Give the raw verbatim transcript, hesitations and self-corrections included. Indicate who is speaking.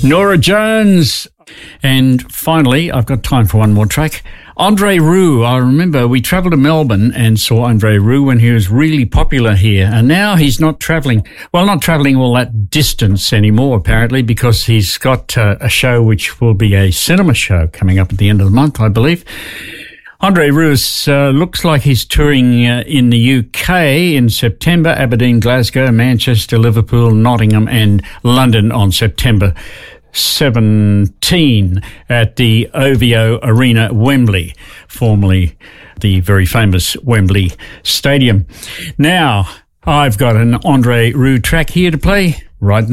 Speaker 1: Norah Jones. And finally, I've got time for one more track. Andre Rieu. I remember we travelled to Melbourne and saw Andre Rieu when he was really popular here. And now he's not travelling, well, not travelling all that distance anymore, apparently, because he's got uh, a show which will be a cinema show coming up at the end of the month, I believe. Andre Rieu uh, looks like he's touring uh, in the U K in September, Aberdeen, Glasgow, Manchester, Liverpool, Nottingham and London on September seventeenth at the O V O Arena, Wembley, formerly the very famous Wembley Stadium. Now, I've got an Andre Rieu track here to play right now.